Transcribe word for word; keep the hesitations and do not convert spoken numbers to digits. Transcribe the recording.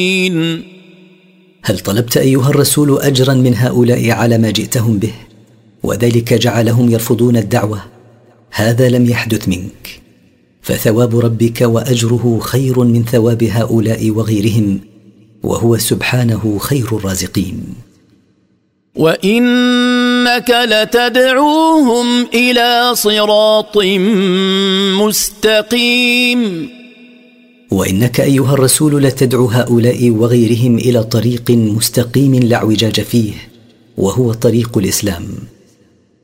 هل طلبت أيها الرسول أجرا من هؤلاء على ما جئتهم به وذلك جعلهم يرفضون الدعوة؟ هذا لم يحدث منك، فثواب ربك وأجره خير من ثواب هؤلاء وغيرهم، وهو سبحانه خير الرازقين. وإنك لتدعوهم إلى صراط مستقيم. وإنك أيها الرسول لتدعو هؤلاء وغيرهم إلى طريق مستقيم لا اعوجاج فيه، وهو طريق الإسلام.